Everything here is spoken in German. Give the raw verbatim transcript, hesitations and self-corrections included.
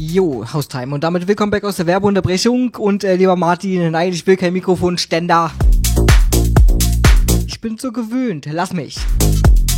Jo, Haustime. Und damit willkommen back aus der Werbeunterbrechung. Und äh, lieber Martin, nein, ich will kein Mikrofonständer. Ich bin so gewöhnt, lass mich.